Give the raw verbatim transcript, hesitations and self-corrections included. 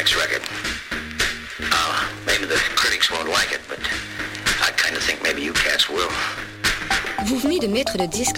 this record. Uh, maybe the critics won't like it, but I kind of think maybe you cats will. Vous venez de mettre le disque